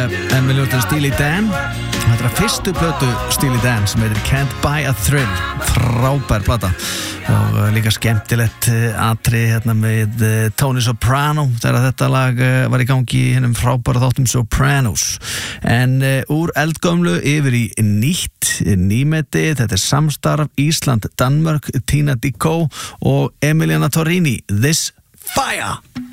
Emily og Steely Dan. Þetta er fyrstu plötu Steely Dan sem heitir Can't Buy a Thrill. Frábær plata og líka skemmtilegt atri hérna með Tony Soprano þegar þetta lag var í gangi í hennum frábæra þáttum Sopranos. En úr eldgömlu yfir í nýmeti, þetta er samstarf Ísland, Danmörk, Tina Dickow og Emiliana Torrini, This Fire.